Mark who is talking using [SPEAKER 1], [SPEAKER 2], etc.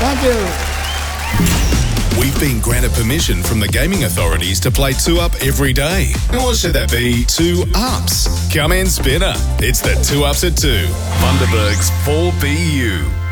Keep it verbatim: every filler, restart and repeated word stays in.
[SPEAKER 1] Thank you.
[SPEAKER 2] We've been granted permission from the gaming authorities to play two Up every day. Or should that be two Ups? Come in, Spinner. It's the two Ups at two. Bundaberg's four B U.